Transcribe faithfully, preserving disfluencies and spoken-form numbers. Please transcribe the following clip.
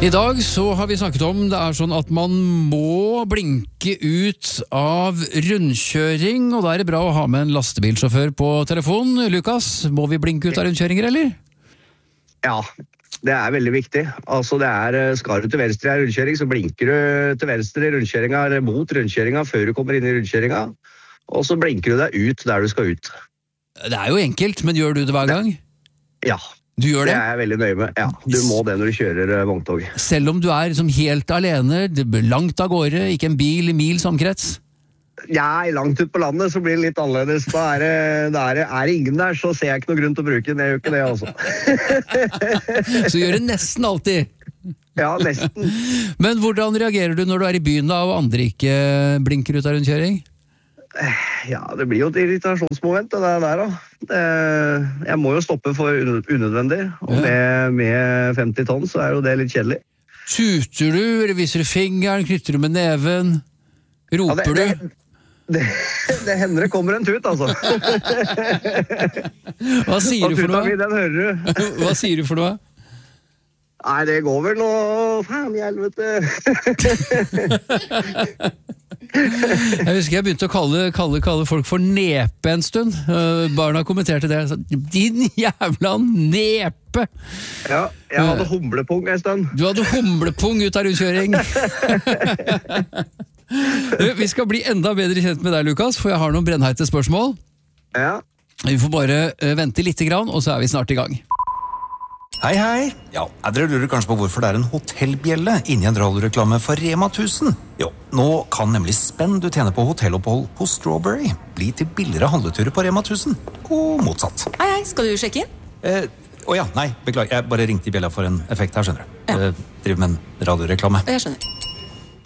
I dag så har vi snakket om det er sånn at man må blinke ut av rundkjøring, og da er det bra å ha med en lastebilsjåfør på telefon. Lukas, må vi blinke ut av rundkjøringer, eller? Ja, det er veldig viktig. Altså det er, skal du til venstre i rundkjøring, så blinker du til venstre i rundkjøringa, eller mot rundkjøringa, før du kommer inn i rundkjøringa, og så blinker du deg ut der du skal ut. Det er jo enkelt, men gjør du det hver gang? Ja. Du gjør det? Det er jeg veldig nøye med. Ja, du må det når du kjører vogntog. Selv om du er liksom helt alene, langt av gårde, ikke en bil i mils omkrets? Ja, langt ut på landet så blir det litt annerledes. Da er det, da er det, er det ingen der, så ser jeg ikke noe grunn til å bruke den. Jeg gjør ikke det, altså. Så gjør det nesten alltid? Ja, nesten. Men hvordan reagerer du når du er i byen da, og andre ikke blinker ut av rundkjøring? Ja, det blir jo et irritasjonsmoment det der da. Det, jeg må jo stoppe for unødvendig, og med, med femti tonn så er jo det litt kjedelig. Tuter du, eller viser du fingeren, knytter du med neven? Roper ja, det, du? Det, det, det hender det kommer en tut, altså. Hva sier du for noe? Mi, den hører du. Hva sier du for noe? Nei, det går vel noe... Faen i helvete. Jeg husker jeg begynte å kalle, kalle, kalle folk for nepe en stund. Barna kommenterte det. Din jævla nepe! Ja, jeg hadde humlepung en stund. Du hadde humlepung ut av rundkjøring. Vi skal bli enda bedre kjent med deg, Lukas, for jeg har noen brennheite spørsmål. Ja. Vi får bare vente litt grann, og så er vi snart i gang. Hei, hei. Ja, dere lurer kanskje på hvorfor det er en hotellbjelle inni en radioreklame for Rema tusen. Jo, nå kan nemlig spenn du tjener på hotellopphold på Strawberry bli til billigere handleturer på Rema tusen, og motsatt. Hei, hei, skal du sjekke inn? Eh, å ja, nei, beklager, jeg bare ringte i bjella for en effekt her, skjønner du. Ja. Eh, driver med en radioreklame. Jeg skjønner.